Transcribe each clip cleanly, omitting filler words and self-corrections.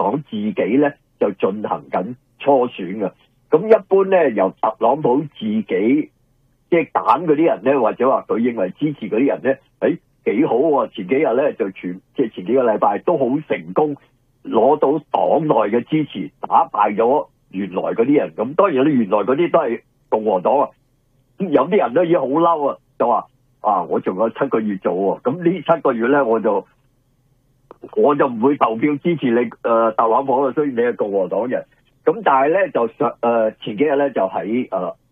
黨自己咧就進行緊初選嘅。咁一般咧由特朗普自己即係揀嗰啲人咧，或者話佢認為支持嗰啲人咧，幾好喎！前幾日咧就前幾個禮拜都好成功攞到黨內嘅支持，打敗咗原來嗰啲人。咁當然原來嗰啲都係共和黨啊。有啲人都已經好嬲啊，就話我仲有7個月做喎，咁呢7個月咧我就唔會投票支持你特朗普啊，雖然你係共和黨人。咁但係咧就前幾日咧就喺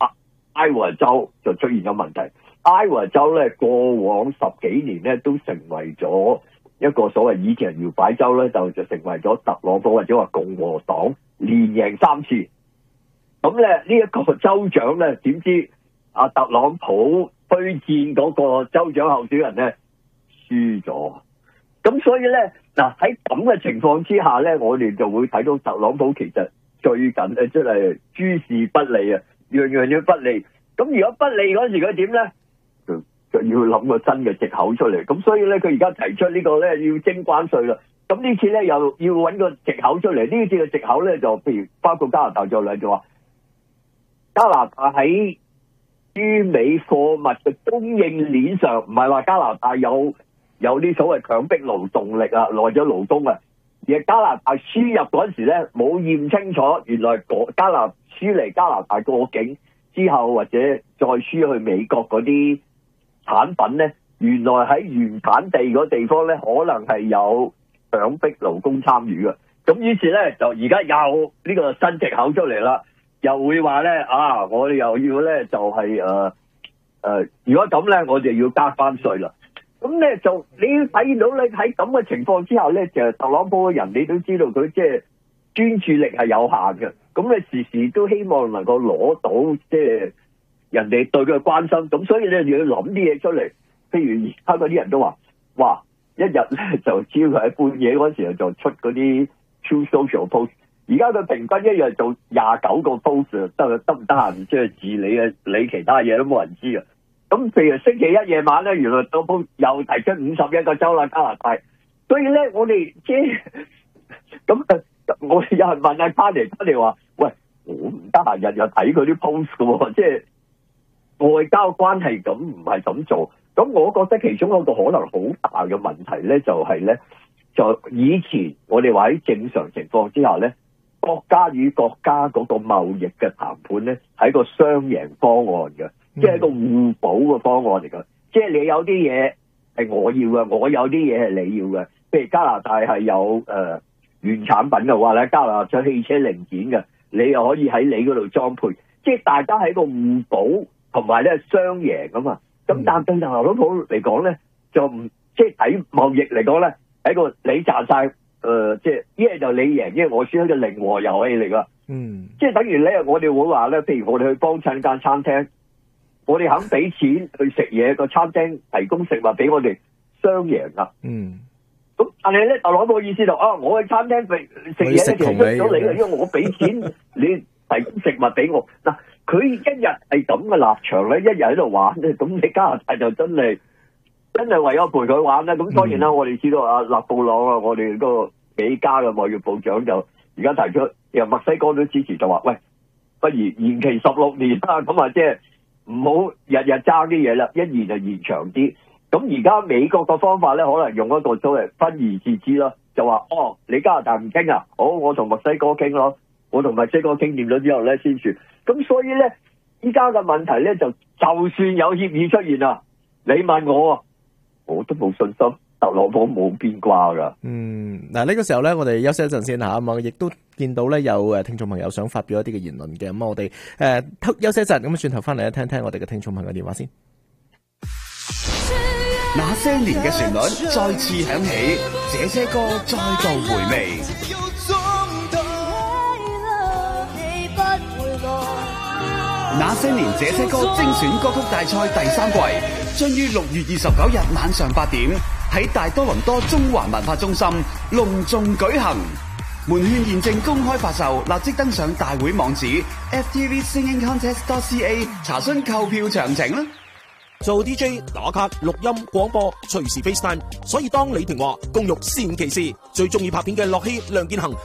Iowa 州就出現咗問題。Iowa 州咧過往10幾年咧都成為咗一個所謂以前搖擺州咧，就成為咗特朗普或者話共和黨連贏3次。咁咧呢一個州長咧，點知特朗普推薦嗰個州長候選人咧輸咗。咁所以咧喺咁嘅情況之下咧，我哋就會睇到特朗普其實最近真係諸事不利啊，樣樣都不利。咁如果不利嗰時佢點咧？就要諗個新嘅藉口出嚟。咁所以咧，佢而家提出呢個咧要徵關稅啦。咁呢次咧又要揾個藉口出嚟。呢次嘅藉口咧就譬如包括加拿大在內，就話加拿大喺輸美貨物嘅供應鏈上，唔係話加拿大有啲所謂強迫勞動力啊，來咗勞工啊，而係加拿大輸入嗰時咧冇驗清楚，原來輸嚟加拿大過境之後，或者再輸去美國嗰啲產品咧，原來喺原產地嗰地方咧，可能係有強迫勞工參與嘅。咁於是咧，就而家有呢個新藉口出嚟啦，又會話咧我哋又要咧就係如果咁咧，我哋要加翻稅啦。咁咧就你睇到咧喺咁嘅情況之下咧，就特朗普嘅人你都知道佢即係專注力係有限嘅。咁你時時都希望能夠攞到即係人哋對佢嘅關心，咁所以咧你要諗啲嘢出嚟。譬如而家嗰啲人都話，哇，一日咧就只要佢喺半夜嗰時候就出嗰啲 True Social post， 而家佢平均一日做29個 post， 得唔得閒即係治理啊？理其他嘢都冇人知啊。咁譬如星期一夜晚咧，原來都又提出51個州啦，加拿大。所以咧，我哋即係咁我哋有人問阿卡尼話，喂，我唔得閒日日睇佢啲 post 嘅喎，即係外交關係咁唔係咁做。咁我覺得其中一個可能好大嘅問題咧，就係咧，就以前我哋話喺正常情況之下咧，國家與國家嗰個貿易嘅談判咧，係一個雙贏方案嘅，即係一個互補嘅方案嚟㗎。即係你有啲嘢係我要嘅，我有啲嘢係你要嘅。譬如加拿大係有原產品嘅話咧，加拿大出汽車零件嘅，你又可以喺你嗰度裝配，即係大家係一個互補同埋咧雙贏啊嘛。咁但對特朗普嚟講咧，就唔即係喺貿易嚟講咧，係一個你賺晒，即係一係就你贏，一係我輸，一個零和遊戲嚟㗎。即係等於咧，我哋會話咧，譬如我哋去幫襯間餐廳，我哋肯俾錢去食嘢，個餐廳提供食物俾我哋，雙贏㗎。咁但係咧，特朗普意思就我去餐廳食嘢咧，其實益咗你嘅，因為我俾錢你提供食物俾我嗱。佢一日係咁嘅立場咧，一日喺度玩咧，咁你加拿大就真係為咗陪佢玩咧。咁當然啦，我哋知道勒布朗啊，我哋嗰個美加嘅貿易部長就而家提出，由墨西哥都支持，就話喂，不如延期16年啦。咁啊，即係唔好日日爭啲嘢啦，一延就延長啲。咁而家美國嘅方法咧，可能用一個所謂分而治之咯，就話你加拿大唔傾啊，好，我同墨西哥傾咯，我同墨西哥傾掂咗之後咧先算。咁所以咧，依家嘅問題咧就算有協議出現啦，你問我我都冇信心，特朗普冇變卦噶。 嗱呢個時候咧，我哋休息一陣先吓，咁亦都見到咧有聽眾朋友想發表一啲嘅言論嘅，咁我哋休息一陣，咁轉頭翻嚟聽聽我哋嘅聽眾朋友電話先。 那些年嘅旋律再次響起，這些歌再度回味。那些年這些歌精選歌曲大賽第3季將於6月29日晚上8點喺大多倫多中環文化中心隆重舉行，門券現正公開發售，立即登上大會網址 ftvsingingcontest.ca 查詢購票詳情啦。 做 DJ 打卡錄音廣播隨時 FaceTime， 所以當李婷話公寓善其事，最中意拍片嘅樂希梁建恒